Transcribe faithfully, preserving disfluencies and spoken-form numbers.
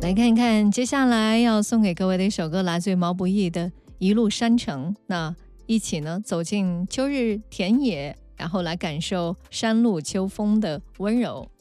来看看接下来要送给各位的一首歌，来自于毛不易的《一路山城》。那一起呢走进秋日田野，然后来感受山路秋风的温柔。